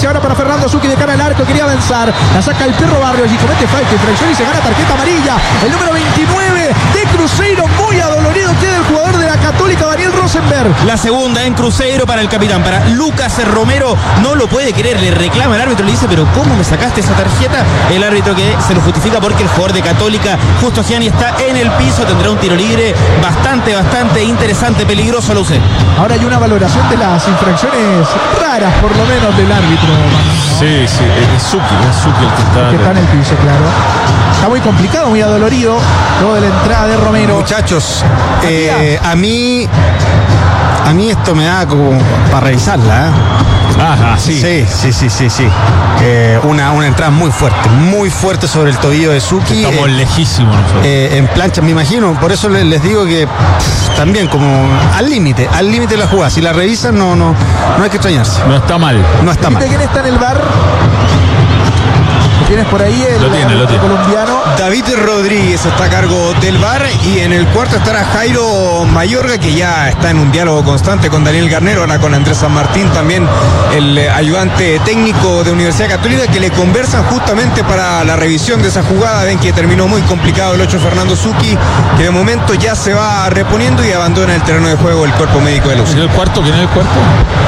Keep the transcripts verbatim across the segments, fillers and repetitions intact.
derecha ahora para Fernando Zucchi de cara al arco, quería avanzar, la saca el Perro Barrios y comete falta, infracción y se gana tarjeta amarilla. El número veintinueve de Cruzeiro, muy adolorido queda el jugador de la Católica, Daniel Rosenberg. La segunda en Cruzeiro para el capitán, para Lucas Romero, no lo puede querer, le reclama al árbitro, le dice, pero ¿cómo me sacaste esa tarjeta? El árbitro que se lo justifica porque el jugador de Católica, Justo Gianni, está en el piso, tendrá un tiro libre bastante, bastante interesante, peligroso, lo usé. Ahora hay una valoración de las infracciones raras, por lo menos, del árbitro. Sí, sí, es Zucchi, es Zucchi el que está, el que está en el piso, claro. Está muy complicado, muy adolorido, luego de la entrada de Romero. Muchachos, eh, a mí a mí esto me da como para revisarla, ¿eh? Ajá, sí. Sí, sí, sí, sí, sí. Eh, una, una entrada muy fuerte, muy fuerte sobre el tobillo de Zucchi. Estamos eh, lejísimos nosotros. Eh, en plancha, me imagino. Por eso les, les digo que pff, también como al límite, al límite de la jugada. Si la revisan, no, no, no hay que extrañarse. No está mal. No está mal. ¿Quién está en el bar? ¿Tienes por ahí el, lo tiene, el, lo tiene. colombiano? David Rodríguez está a cargo del V A R y en el cuarto estará Jairo Mayorga, que ya está en un diálogo constante con Daniel Garnero, ahora con Andrés San Martín, también el ayudante técnico de Universidad Católica, que le conversan justamente para la revisión de esa jugada. Ven que terminó muy complicado el ocho Fernando Zucchi, que de momento ya se va reponiendo y abandona el terreno de juego el cuerpo médico de Luz. ¿Quién es el cuarto? ¿Quién es el cuarto?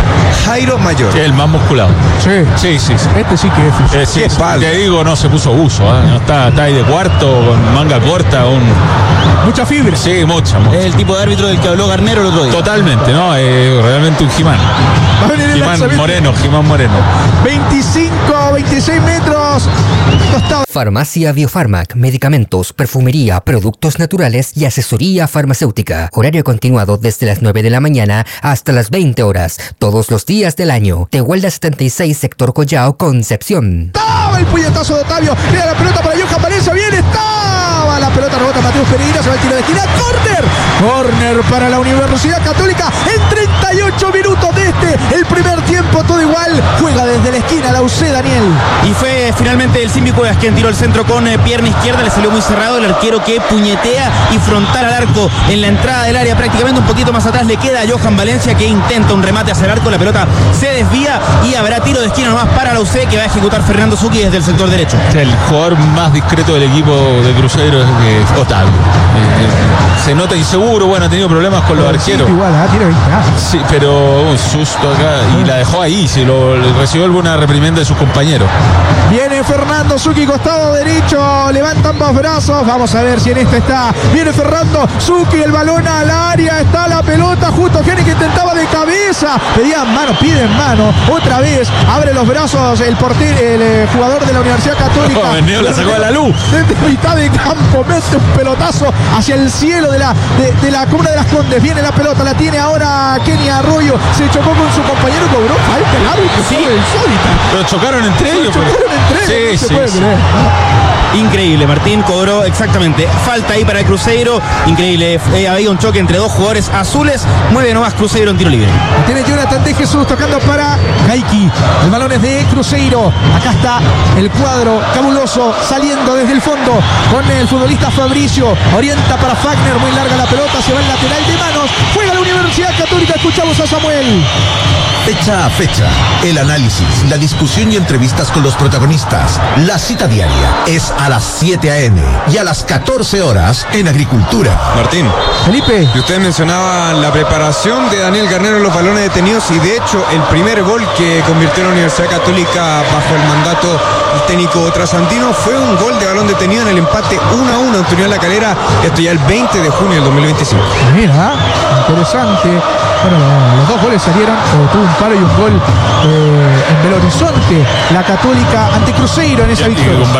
Jairo Mayorga. Que es el más musculado. Sí. Sí, sí, sí. Este sí que es físico. Eh, sí, Qué es, espalda. te digo, no se puso buzo, ¿eh? No está, está ahí de cuarto, con manga corta, un... Mucha fibra. Sí, mucha, mucha. Es el tipo de árbitro del que habló Garnero el otro día. Totalmente, ¿no? Eh, realmente un Jimán. Va a venir el Jimán lanzamiento. Moreno, Jimán Moreno. veinticinco, veintiséis metros. Costado. Farmacia Biofarmac, medicamentos, perfumería, productos naturales y asesoría farmacéutica. Horario continuado desde las nueve de la mañana hasta las veinte horas, todos los días del año. Tehuelda setenta y seis, sector Collao, Concepción. Estaba el puñetazo de Otavio. Queda la pelota para Johan Valencia. Bien, estaba la pelota, rebota Mateus Pereira. Se va el tiro de esquina. ¡Corner! Corner para la Universidad Católica en treinta y ocho minutos de este. El primer tiempo, todo igual. Juega desde la esquina la U C, Daniel. Y fue finalmente el Simi Cuevas quien tiró el centro con eh, pierna izquierda, le salió muy cerrado, el arquero que puñetea y frontal al arco en la entrada del área, prácticamente un poquito más atrás le queda a Johan Valencia, que intenta un remate hacia el arco, la pelota se desvía y habrá tiro de esquina nomás para la U C, que va a ejecutar Fernando Zucchi desde el sector derecho. El jugador más discreto del equipo de Cruzeiro es eh, Otavio. Eh, eh, se nota inseguro, bueno, ha tenido problemas con los arqueros. Sí, igual, ¿eh? Tiene veinte años. Sí, pero un susto acá y la dejó ahí, se lo recibió alguna reprimenda de sus compañeros. Viene Fernando Zucchi, costado derecho, levanta ambos brazos, vamos a ver si en esta está. Viene Fernando Zucchi, el balón al área, está la pelota, justo Gianni que intentaba de cabeza, pedían mano, piden mano, otra vez, abre los brazos el portero, el eh, jugador de la Universidad Católica. Oh, Neo la sacó a la luz. Desde mitad de campo, mete un pelotazo hacia el cielo de la, de, de la Comuna de las Condes, viene la pelota, la tiene ahora Kenny Arroyo, se chocó con su compañero, cobró falta el árbitro, Sí. fue insólita. Pero chocaron entre ellos. Chocaron pero- entre ellos, Sí, no se sí, puede sí. creer. Increíble, Martín cobró exactamente falta ahí para el Cruzeiro, increíble, eh, había un choque entre dos jugadores azules, mueve nomás Cruzeiro en tiro libre. Tiene Jonathan de Jesús tocando para Jaiki. El balón es de Cruzeiro. Acá está el cuadro cabuloso saliendo desde el fondo con el futbolista Fabricio. Orienta para Fagner, muy larga la pelota, se va el lateral de manos. Juega la Universidad Católica, escuchamos a Samuel. Fecha a fecha, el análisis, la discusión y entrevistas con los protagonistas. La cita diaria es a las siete a eme y a las catorce horas en Agricultura. Martín, Felipe. y usted mencionaba la preparación de Daniel Garnero en los balones detenidos y de hecho el primer gol que convirtió en la Universidad Católica bajo el mandato del técnico trasandino fue un gol de balón detenido en el empate uno a uno ante Unión La Calera, esto ya el veinte de junio del dos mil veinticinco. Mira, interesante. Bueno, los dos goles salieron, o tuvo un palo y un gol eh, en Belo Horizonte. La Católica ante Cruzeiro en esa Y- y victoria. con